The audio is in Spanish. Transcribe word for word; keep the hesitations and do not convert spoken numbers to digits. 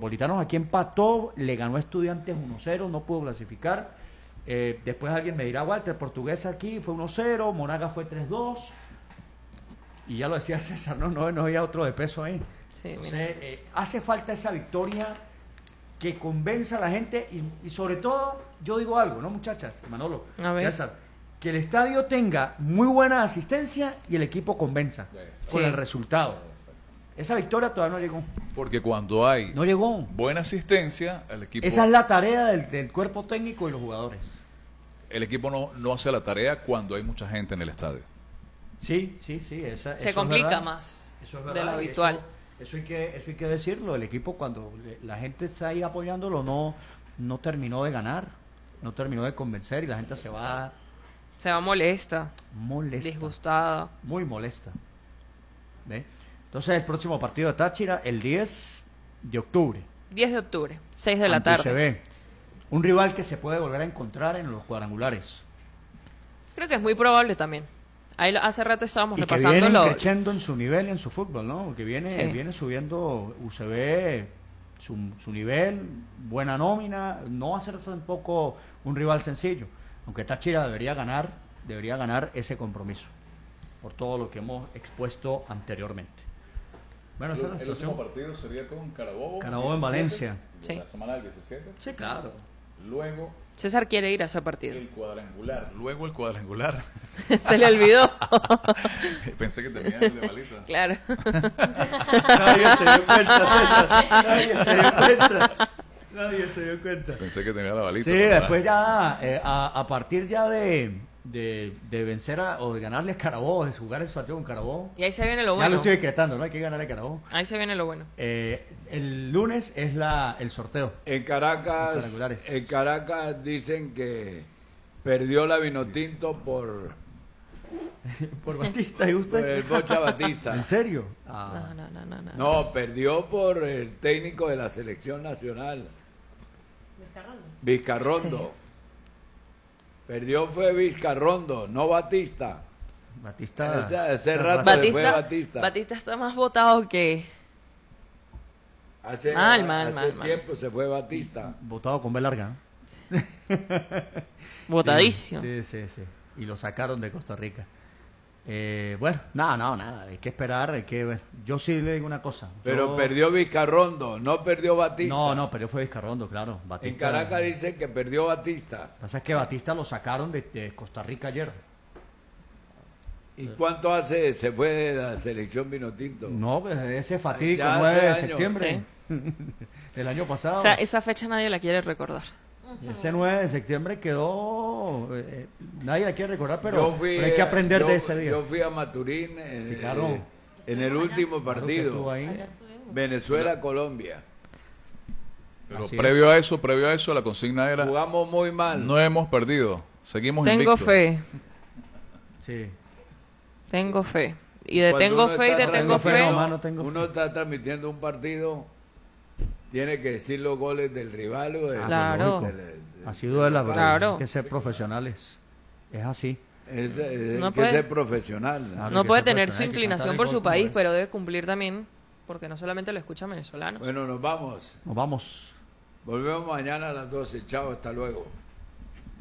Metropolitanos aquí empató, le ganó a Estudiantes uno cero, no pudo clasificar. Eh, después alguien me dirá, Walter, Portuguesa aquí fue uno cero, Monagas fue tres dos. Y ya lo decía César, no, no, no había otro de peso ahí. Sí, Entonces, eh, hace falta esa victoria que convenza a la gente y, y sobre todo, yo digo algo, ¿no, muchachas? Manolo, A ver. César, que el estadio tenga muy buena asistencia y el equipo convenza Sí. con el resultado. Esa victoria todavía no llegó. Porque cuando hay No llegó. buena asistencia, el equipo, Esa es la tarea del, del cuerpo técnico y los jugadores. el equipo no, no hace la tarea cuando hay mucha gente en el estadio. Sí, sí, sí. Esa, Se eso complica es verdad. más Eso es de verdad, lo y habitual. Eso, eso, hay que, eso hay que decirlo. El equipo, cuando le- la gente está ahí apoyándolo, no, no terminó de ganar, no terminó de convencer y la gente se va Se va molesta, molesta. disgustada. Muy molesta. ¿Ve? Entonces, el próximo partido de Táchira, el diez de octubre. diez de octubre, seis de la ante tarde. U C B. Un rival que se puede volver a encontrar en los cuadrangulares. Creo que es muy probable también. Ahí lo- hace rato estábamos Y que repasando viene lo... creciendo en su nivel y en su fútbol, ¿no? Que viene, Sí. viene subiendo U C B su, su nivel, buena nómina. No va a ser tampoco un rival sencillo. Aunque Táchira debería ganar, debería ganar ese compromiso. Por todo lo que hemos expuesto anteriormente. Bueno, esa es la El último situación. partido sería con Carabobo. Carabobo en diecisiete, Valencia. de Sí. La semana del diecisiete. Sí, claro. Luego César quiere ir a ese partido. el cuadrangular. Luego el cuadrangular. Se le olvidó. Pensé que tenía el de balita. Claro. Nadie se dio cuenta, César. Nadie se dio cuenta. Nadie se dio cuenta. Pensé que tenía la balita. Sí, ¿verdad? después ya, eh, a, a partir ya de, de, de vencer a, o de ganarle a Carabobo, de jugar el partido con Carabobo, Y ahí se viene lo ya lo bueno. estoy decretando, ¿no? Hay que ganarle a Carabobo. Ahí se viene lo bueno. Eh, el lunes es la el sorteo. En Caracas, Cuadrangulares. en Caracas dicen que perdió la Vinotinto por, Por Batista, ¿y por usted? el Bocha Batista. ¿En serio? Ah, No, no, no, no, no. No, perdió por el técnico de la selección nacional. Vizcarrondo. Perdió fue Vizcarrondo, no Batista. Batista. Ese- ese ese rato- rato- Se fue Batista, Batista. Batista está más votado que... Hace, Mal, mal, hace mal, mal. tiempo se fue Batista. Votado con B larga. ¿no? Votadísimo. Sí, sí, sí. Y lo sacaron de Costa Rica. Eh, bueno, nada, no, nada. Hay que esperar. Hay que ver. Yo sí le digo una cosa. Pero Yo- perdió Vizcarrondo, no perdió Batista. No, no, pero fue Vizcarrondo, claro. Batista, En Caracas dicen que perdió Batista. Lo que pasa es que Batista lo sacaron de, de Costa Rica ayer. ¿Y cuánto hace se fue de la selección Vinotinto? No, pues ese fatídico Ya hace nueve de años. septiembre del año pasado. O sea, esa fecha nadie la quiere recordar. Ese nueve de septiembre quedó, eh, nadie la quiere recordar, pero, Yo fui, pero hay que aprender yo- de ese día. Yo fui a Maturín en, Sí, claro. eh, en el último Claro que estuvo partido. ahí. Venezuela-Colombia. Pero Así previo a eso, previo a eso, la consigna era: Jugamos muy mal. no hemos perdido, seguimos Tengo invictos. fe, Sí. tengo fe. Y de Cuando tengo uno fe y está de tengo Tengo fe, fe. no, mano, tengo Uno fe. está transmitiendo un partido, tiene que decir los goles del rival o del, Claro. del- del- Así duela, pero Claro. hay que ser profesionales. Es así. es, es- No hay que puede- ser profesional. ¿no? Claro. No que puede se tener puede, su hay que inclinación cantar el por gol su como país, es. pero debe cumplir también, porque no solamente lo escuchan venezolanos. Bueno, nos vamos. Nos vamos. Volvemos mañana a las doce. Chao, hasta luego.